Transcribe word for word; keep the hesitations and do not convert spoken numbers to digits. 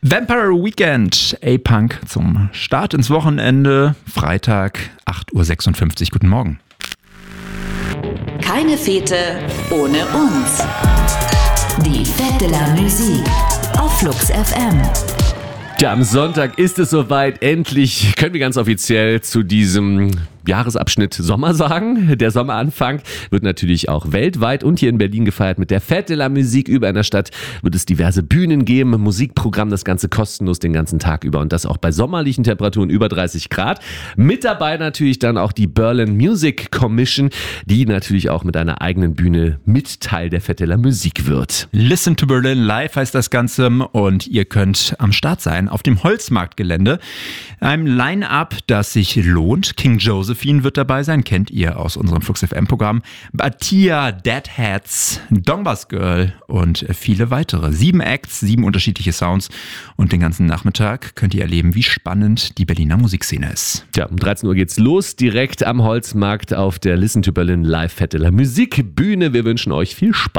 Vampire Weekend, A-Punk zum Start ins Wochenende, Freitag, acht Uhr sechsundfünfzig. Guten Morgen. Keine Fete ohne uns. Die Fête de la Musique auf Flux F M. Ja, am Sonntag ist es soweit. Endlich können wir ganz offiziell zu diesem Jahresabschnitt Sommer sagen. Der Sommeranfang wird natürlich auch weltweit und hier in Berlin gefeiert mit der Fête de la Musique. Über einer Stadt wird es diverse Bühnen geben, Musikprogramm, das Ganze kostenlos den ganzen Tag über und das auch bei sommerlichen Temperaturen über dreißig Grad. Mit dabei natürlich dann auch die Berlin Music Commission, die natürlich auch mit einer eigenen Bühne mit Teil der Fête de la Musique wird. Listen to Berlin Live heißt das Ganze und ihr könnt am Start sein auf dem Holzmarktgelände. Ein Line-Up, das sich lohnt. King Josephine wird dabei sein, kennt ihr aus unserem Flux F M-Programm. Batia, Deadheads, Dongbas Girl und viele weitere. Sieben Acts, sieben unterschiedliche Sounds und den ganzen Nachmittag könnt ihr erleben, wie spannend die Berliner Musikszene ist. Ja, um dreizehn Uhr geht's los, direkt am Holzmarkt auf der Listen to Berlin Live Fête de la Musique Bühne. Wir wünschen euch viel Spaß.